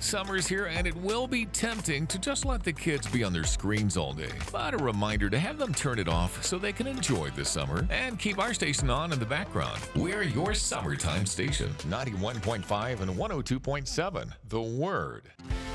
Summer's here and it will be tempting to just let the kids be on their screens all day. But a reminder to have them turn it off so they can enjoy the summer and keep our station on in the background. We're your summertime station, 91.5 and 102.7, The Word.